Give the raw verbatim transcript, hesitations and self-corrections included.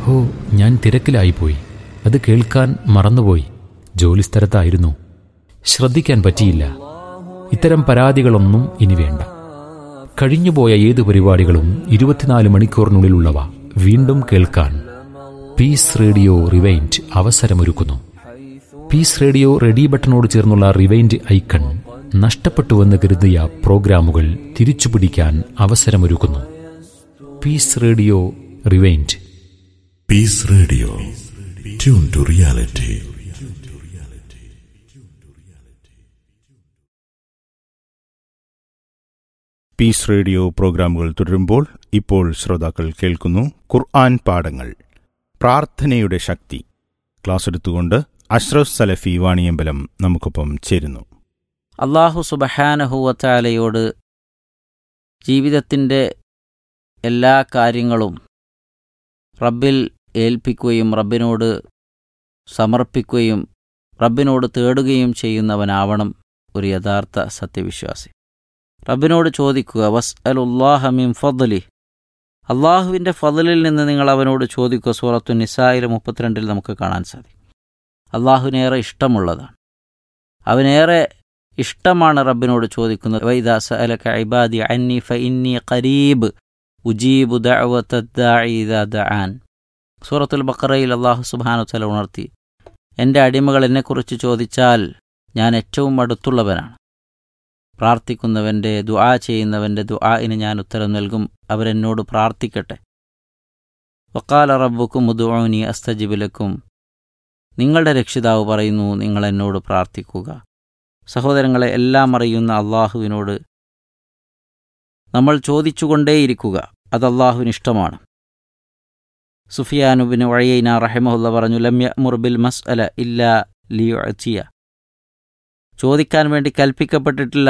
ഹോ, ഞാൻ തിരക്കിലായിപ്പോയി, അത് കേൾക്കാൻ മറന്നുപോയി, ജോലിസ്ഥലത്തായിരുന്നു, ശ്രദ്ധിക്കാൻ പറ്റിയില്ല. ഇത്തരം പരാതികളൊന്നും ഇനി വേണ്ട. കഴിഞ്ഞുപോയ ഏത് പരിപാടികളും ഇരുപത്തിനാല് മണിക്കൂറിനുള്ളിലുള്ളവ വീണ്ടും കേൾക്കാൻ piece radio rewind അവസരമൊരുക്കുന്നു. Piece radio ready ബട്ടണോട് ചേർന്നുള്ള റിവൈൻഡ് ഐക്കൺ നഷ്ടപ്പെട്ടുവെന്ന് കരുതിയ പ്രോഗ്രാമുകൾ തിരിച്ചുപിടിക്കാൻ അവസരമൊരുക്കുന്നു. Piece radio rewind. Piece radio, tune to reality. Piece radio പ്രോഗ്രാമുകൾ തുടരുമ്പോൾ ഇപ്പോൾ ശ്രോതാക്കൾ കേൾക്കുന്നു ഖുർആൻ പാഠങ്ങൾ, പ്രാർത്ഥനയുടെ ശക്തി. ക്ലാസ് എടുത്തുകൊണ്ട് അഷ്റഫ് സലഫി വാണിയമ്പലം നമുക്കൊപ്പം ചേരുന്നു. അല്ലാഹു സുബ്ഹാനഹു വ തആലയോട് ജീവിതത്തിൻ്റെ എല്ലാ കാര്യങ്ങളും റബ്ബിൽ ഏൽപ്പിക്കുകയും റബ്ബിനോട് സമർപ്പിക്കുകയും റബ്ബിനോട് തേടുകയും ചെയ്യുന്നവനാവണം ഒരു യഥാർത്ഥ സത്യവിശ്വാസി. റബ്ബിനോട് ചോദിക്കുക, വസ്അലുല്ലാഹ മിൻ ഫദ്ലി, അള്ളാഹുവിൻ്റെ ഫദ്ലിൽ നിന്ന് നിങ്ങൾ അവനോട് ചോദിക്കുക. സൂറത്തു നിസായിലെ മുപ്പത്തിരണ്ടിൽ നമുക്ക് കാണാൻ സാധിക്കും. അള്ളാഹുവിനേറെ ഇഷ്ടമുള്ളതാണ്, അവനേറെ ഇഷ്ടമാണ് റബ്ബിനോട് ചോദിക്കുന്നത്. വൈദാ സഅലക ഇബാദി അന്നി ഫഇന്നി ഖരീബ് ഉജീബു ദഅവത്തദ്ദാഇ ഇദാ ദഅാൻ. സൂറത്തുൽ ബഖറയിൽ അല്ലാഹു സുബ്ഹാനഹു വ തആല ഉണർത്തി, എൻ്റെ അടിമകൾ എന്നെക്കുറിച്ച് ചോദിച്ചാൽ ഞാൻ ഏറ്റവും അടുത്തുള്ളവനാണ്. പ്രാർത്ഥിക്കുന്നവൻ്റെ, ദുആ ചെയ്യുന്നവൻ്റെ ദുആഇന് ഞാൻ ഉത്തരം നൽകും. അവരെന്നോട് പ്രാർത്ഥിക്കട്ടെ. വഖാല റബ്ബുക്കും ഉദ്ഉനി അസ്തജിബ് ലക്കും, നിങ്ങളുടെ രക്ഷിതാവ് പറയുന്നു, നിങ്ങൾ എന്നോട് പ്രാർത്ഥിക്കുക. സഹോദരങ്ങളെ, എല്ലാം അറിയുന്ന അള്ളാഹുവിനോട് നമ്മൾ ചോദിച്ചുകൊണ്ടേയിരിക്കുക. അത് അള്ളാഹുവിന് ഇഷ്ടമാണ്. സുഫിയാൻ ഇബ്നു ഉയൈന റഹിമഹുല്ലാഹ് പറഞ്ഞു, ലം യഅ്മുർ ബിൽ മസ്അല ഇല്ലാ ലിയുഅതിയ, ചോദിക്കാൻ വേണ്ടി കൽപ്പിക്കപ്പെട്ടിട്ടില്ല